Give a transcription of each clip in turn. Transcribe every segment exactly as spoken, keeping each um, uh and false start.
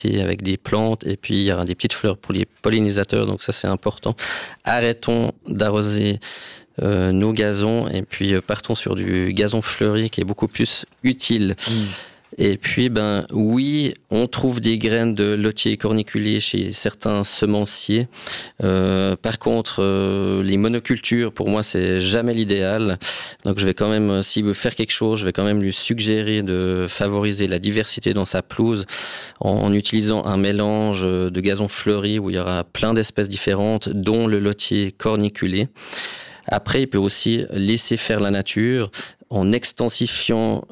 avec des plantes et puis il y aura des petites fleurs pour les pollinisateurs, donc ça c'est important. Arrêtons d'arroser euh, nos gazons et puis euh, partons sur du gazon fleuri qui est beaucoup plus utile. Mmh. Et puis, ben oui, on trouve des graines de lotier corniculé chez certains semenciers. Euh, par contre, euh, les monocultures, pour moi, c'est jamais l'idéal. Donc, je vais quand même, s'il veut faire quelque chose, je vais quand même lui suggérer de favoriser la diversité dans sa pelouse en, en utilisant un mélange de gazon fleuri où il y aura plein d'espèces différentes, dont le lotier corniculé. Après, il peut aussi laisser faire la nature en extensifiant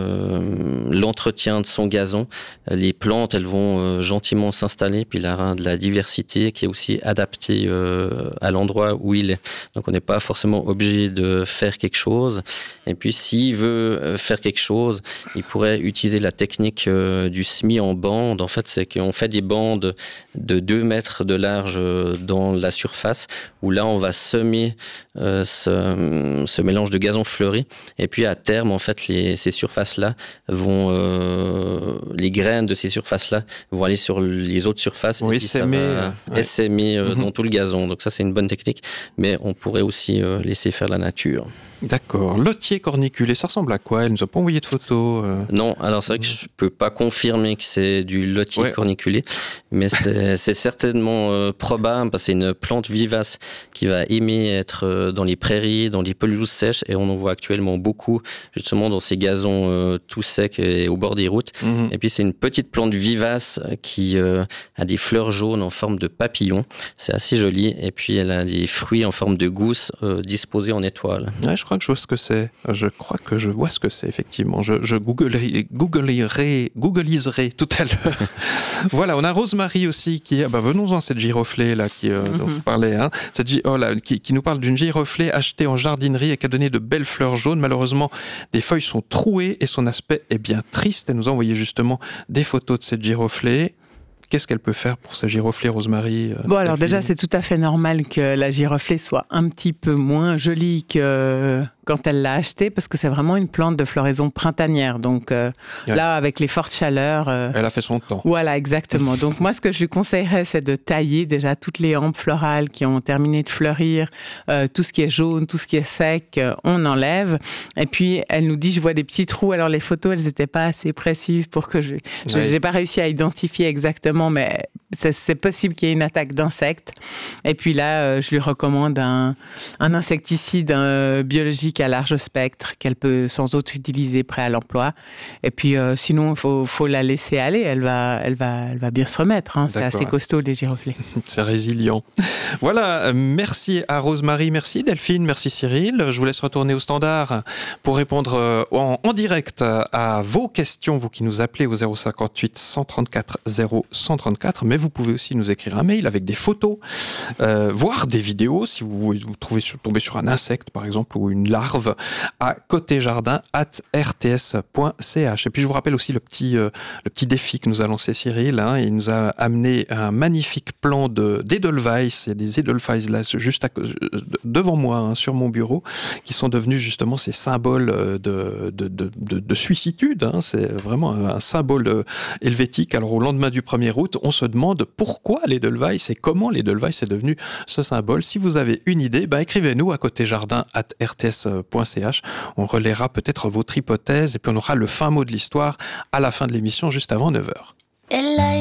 euh, l'entretien de son gazon. Les plantes, elles vont euh, gentiment s'installer, puis il y aura de la diversité qui est aussi adaptée euh, à l'endroit où il est. Donc on n'est pas forcément obligé de faire quelque chose. Et puis s'il veut faire quelque chose, il pourrait utiliser la technique euh, du semis en bande. En fait, c'est qu'on fait des bandes de deux mètres de large dans la surface, où là on va semer euh, ce, ce mélange de gazon fleuri. Et puis à terme, en fait, les, ces surfaces-là vont, euh, les graines de ces surfaces-là vont aller sur les autres surfaces oui, et puis ça va ouais. essaimer euh, mm-hmm. dans tout le gazon. Donc ça, c'est une bonne technique, mais on pourrait aussi euh, laisser faire la nature. D'accord. Lotier corniculé, ça ressemble à quoi? Elle nous a pas envoyé de photos. Euh... Non, alors c'est vrai que je peux pas confirmer que c'est du lotier ouais. corniculé, mais c'est, c'est certainement euh, probable parce que c'est une plante vivace qui va aimer être euh, dans les prairies, dans les pelouses sèches, et on en voit actuellement beaucoup justement dans ces gazons euh, tout secs et au bord des routes. Mmh. Et puis c'est une petite plante vivace qui euh, a des fleurs jaunes en forme de papillon. C'est assez joli. Et puis elle a des fruits en forme de gousse euh, disposés en étoiles. Ouais, je crois que je vois ce que c'est. Je crois que je vois ce que c'est, effectivement. Je, je googlerai, googlerai, googliserai tout à l'heure. Voilà, on a Rosemary aussi qui est... Bah, venons-en à cette giroflée là, qui, euh, mm-hmm. dont vous parlez. Hein. Cette, oh, là, qui, qui nous parle d'une giroflée achetée en jardinerie et qui a donné de belles fleurs jaunes. Malheureusement, les feuilles sont trouées et son aspect est bien triste. Elle nous a envoyé justement des photos de cette giroflée. Qu'est-ce qu'elle peut faire pour sa giroflée, Rosemary? Bon, alors déjà, c'est tout à fait normal que la giroflée soit un petit peu moins jolie que quand elle l'a achetée, parce que c'est vraiment une plante de floraison printanière. Donc euh, ouais. là, avec les fortes chaleurs... Euh, elle a fait son temps. Voilà, exactement. Donc moi, ce que je lui conseillerais, c'est de tailler déjà toutes les hampes florales qui ont terminé de fleurir. Euh, tout ce qui est jaune, tout ce qui est sec, euh, on enlève. Et puis, elle nous dit, je vois des petits trous. Alors, les photos, elles n'étaient pas assez précises pour que je... je ouais. J'ai pas réussi à identifier exactement, mais c'est, c'est possible qu'il y ait une attaque d'insectes. Et puis là, euh, je lui recommande un, un insecticide euh, biologique à large spectre qu'elle peut sans doute utiliser prêt à l'emploi. Et puis euh, sinon, il faut, faut la laisser aller. Elle va, elle va, elle va bien se remettre. Hein. C'est assez costaud, les giroflées. C'est résilient. Voilà, merci à Rosemary, merci Delphine, merci Cyril. Je vous laisse retourner au standard pour répondre en, en direct à vos questions, vous qui nous appelez au zéro cinquante-huit cent trente-quatre zéro cent trente-quatre. Mais vous pouvez aussi nous écrire un mail avec des photos, euh, voire des vidéos si vous, vous trouvez sur, tombez sur un insecte par exemple ou une larve à côtéjardin arobase r t s point c h. Et puis je vous rappelle aussi le petit, euh, le petit défi que nous a lancé Cyril. Hein. Il nous a amené un magnifique plan de, d'Edelweiss. Il y a des Edelweiss là, juste à, devant moi, hein, sur mon bureau, qui sont devenus justement ces symboles de, de, de, de, de suissitude. Hein. C'est vraiment un, un symbole helvétique. Alors au lendemain du premier août, on se demande pourquoi l'Edelweiss et comment l'Edelweiss est devenu ce symbole. Si vous avez une idée, ben écrivez-nous à côtéjardin arobase r t s point c h. On relaiera peut-être votre hypothèse et puis on aura le fin mot de l'histoire à la fin de l'émission, juste avant neuf heures.